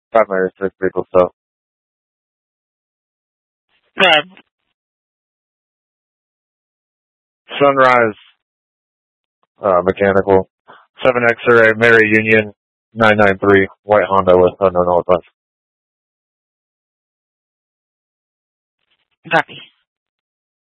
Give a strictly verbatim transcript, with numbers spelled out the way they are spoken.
Primary six vehicle stuff. Right. Sunrise, uh, mechanical. seven X-ray, Mary Union, nine nine three, white Honda with unknown all the time. Copy.